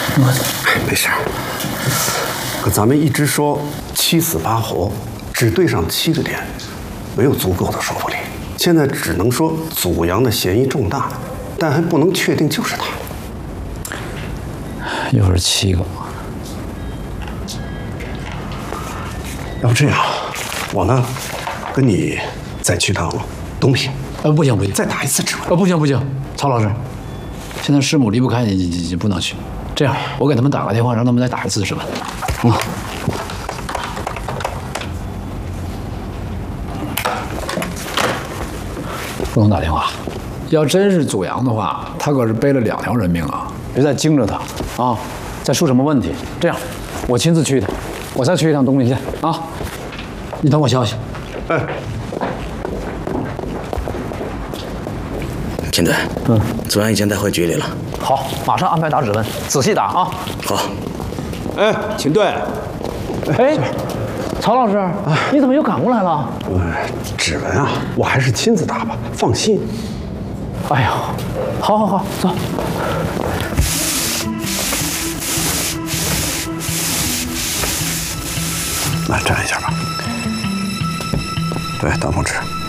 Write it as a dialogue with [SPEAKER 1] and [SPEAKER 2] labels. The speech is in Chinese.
[SPEAKER 1] 没事。可咱们一直说7死8活，只对上7个点，没有足够的说服力。现在只能说祖阳的嫌疑重大，但还不能确定就是他。
[SPEAKER 2] 又是7个。
[SPEAKER 1] 要不这样，我呢，跟你再去趟东平。
[SPEAKER 2] 不行不行，
[SPEAKER 1] 再打一次指纹。
[SPEAKER 2] 不行不行，曹老师，现在师母离不开你不能去。这样，我给他们打个电话，让他们再打一次指纹。不能打电话，要真是祖阳的话，他可是背了2条人命啊！别再惊着他啊，再出什么问题？这样，我亲自去一趟，我再去一趟东平县啊，你等我消息。
[SPEAKER 1] 哎。
[SPEAKER 3] 秦队，祖阳已经带回局里了。
[SPEAKER 2] 好，马上安排打指纹，仔细打啊。
[SPEAKER 3] 好。
[SPEAKER 4] 哎，秦队。
[SPEAKER 2] 哎，曹老师，你怎么又赶过来了？
[SPEAKER 1] 指纹啊，我还是亲自打吧，放心。
[SPEAKER 2] 哎呦，好，走。
[SPEAKER 1] 来站一下吧。对，当风纸。